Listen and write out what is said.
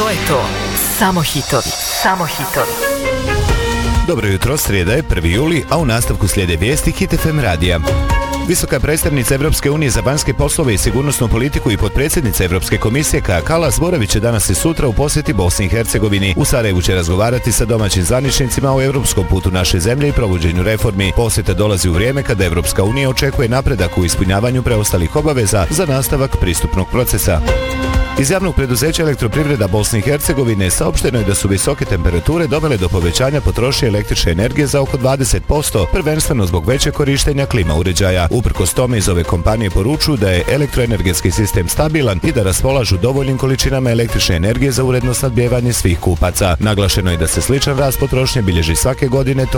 To je to. Samo hitovi. Samo hitovi. Dobro jutro, srijeda je 1. juli, a u nastavku slijede vijesti Hit FM radija. Visoka predstavnica Evropske unije za vanjske poslove i sigurnosnu politiku i potpredsjednica Evropske komisije Kaja Kallas boravit će danas i sutra u posjeti Bosni i Hercegovini. U Sarajevu će razgovarati sa domaćim zvaničnicima o europskom putu naše zemlje i provođenju reformi. Posjeta dolazi u vrijeme kada Evropska unija očekuje napredak u ispunjavanju preostalih obaveza za nastavak pristupnog procesa. Iz javnog preduzeća Elektroprivreda Bosne i Hercegovine saopšteno je da su visoke temperature dovele do povećanja potrošnje električne energije za oko 20%, prvenstveno zbog većeg korištenja klima uređaja. Uprkos tome iz ove kompanije poručuju da je elektroenergetski sistem stabilan i da raspolažu dovoljnim količinama električne energije za uredno snabdijevanje svih kupaca. Naglašeno je da se sličan rast potrošnje bilježi svake godine